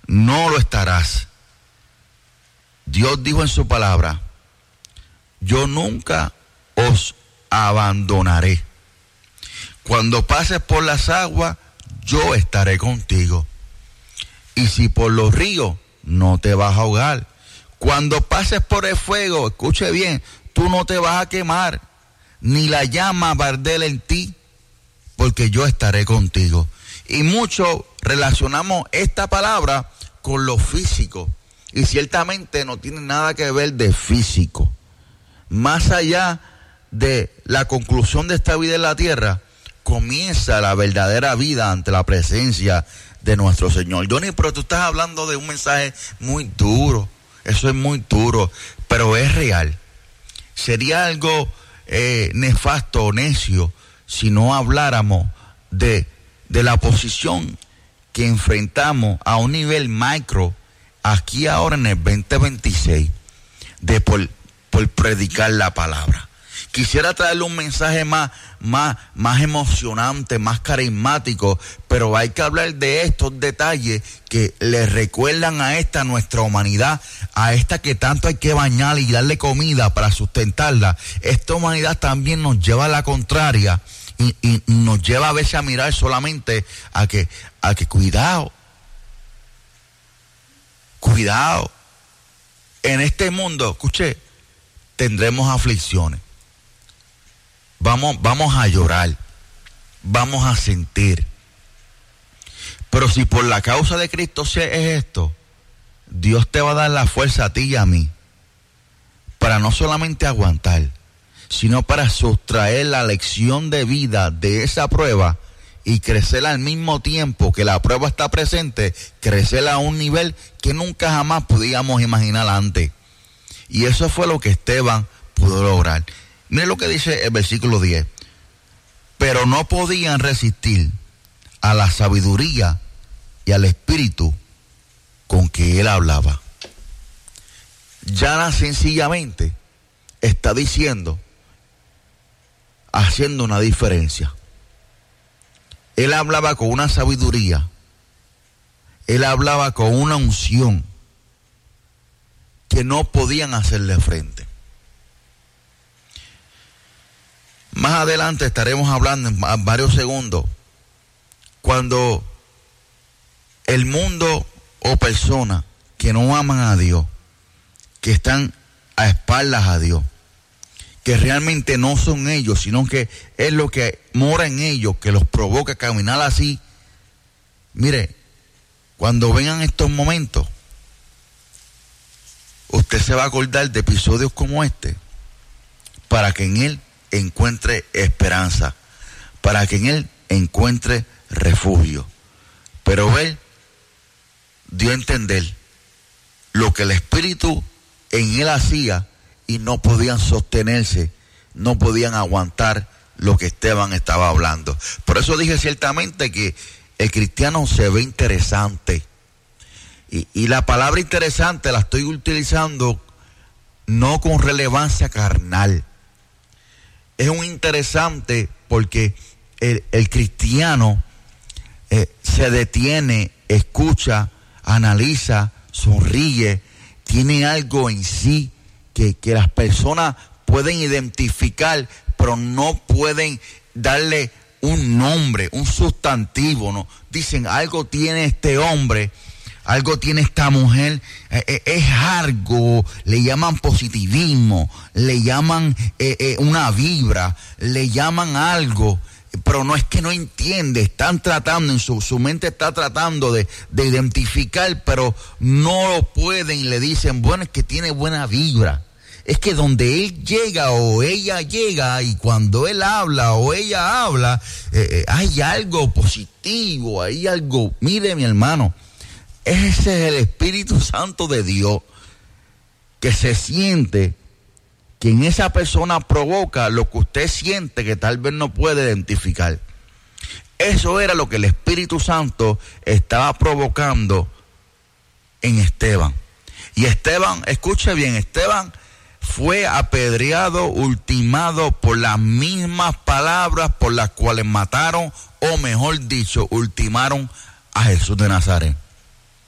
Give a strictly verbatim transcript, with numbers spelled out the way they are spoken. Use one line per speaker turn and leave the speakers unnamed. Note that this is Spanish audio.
no lo estarás. Dios dijo en su palabra: yo nunca os abandonaré. Cuando pases por las aguas, yo estaré contigo. Y si por los ríos, no te vas a ahogar. Cuando pases por el fuego, escuche bien, tú no te vas a quemar, ni la llama va a arder en ti, porque yo estaré contigo. Y muchos relacionamos esta palabra con lo físico, y ciertamente no tiene nada que ver de físico. Más allá de la conclusión de esta vida en la tierra, comienza la verdadera vida ante la presencia de nuestro Señor. Johnny, pero tú estás hablando de un mensaje muy duro. Eso es muy duro, pero es real. Sería algo eh, nefasto o necio si no habláramos de, de la posición que enfrentamos a un nivel micro aquí ahora en el veinte veintiséis de por, por predicar la palabra. Quisiera traerle un mensaje más, más, más emocionante, más carismático, pero hay que hablar de estos detalles que le recuerdan a esta nuestra humanidad, a esta que tanto hay que bañar y darle comida para sustentarla. Esta humanidad también nos lleva a la contraria y, y nos lleva a veces a mirar solamente a que, a que cuidado, cuidado. En este mundo, escuche, tendremos aflicciones. Vamos, vamos a llorar, vamos a sentir. Pero si por la causa de Cristo es esto, Dios te va a dar la fuerza a ti y a mí para no solamente aguantar, sino para sustraer la lección de vida de esa prueba y crecer al mismo tiempo que la prueba está presente, crecer a un nivel que nunca jamás podíamos imaginar antes. Y eso fue lo que Esteban pudo lograr. Mire lo que dice el versículo diez. Pero no podían resistir a la sabiduría y al espíritu con que él hablaba. Ya sencillamente está diciendo, haciendo una diferencia. Él hablaba con una sabiduría, él hablaba con una unción que no podían hacerle frente. Más adelante estaremos hablando en varios segundos cuando el mundo o personas que no aman a Dios, que están a espaldas a Dios, que realmente no son ellos, sino que es lo que mora en ellos, que los provoca a caminar así. Mire, cuando vengan estos momentos, usted se va a acordar de episodios como este, para que en él encuentre esperanza, para que en él encuentre refugio. Pero él dio a entender lo que el Espíritu en él hacía y no podían sostenerse, no podían aguantar lo que Esteban estaba hablando. Por eso dije ciertamente que el cristiano se ve interesante. Y, y la palabra interesante la estoy utilizando no con relevancia carnal. Es un interesante porque el, el cristiano eh, se detiene, escucha, analiza, sonríe, tiene algo en sí que, que las personas pueden identificar, pero no pueden darle un nombre, un sustantivo, ¿no? Dicen, algo tiene este hombre, algo tiene esta mujer, eh, es algo, le llaman positivismo, le llaman eh, eh, una vibra, le llaman algo, pero no es que no entiende, están tratando, en su, su mente está tratando de, de identificar, pero no lo pueden y le dicen, bueno, es que tiene buena vibra. Es que donde él llega o ella llega y cuando él habla o ella habla, eh, eh, hay algo positivo, hay algo, mire mi hermano, ese es el Espíritu Santo de Dios que se siente, que en esa persona provoca lo que usted siente que tal vez no puede identificar. Eso era lo que el Espíritu Santo estaba provocando en Esteban. Y Esteban, escuche bien, Esteban fue apedreado, ultimado por las mismas palabras por las cuales mataron, o mejor dicho, ultimaron a Jesús de Nazaret.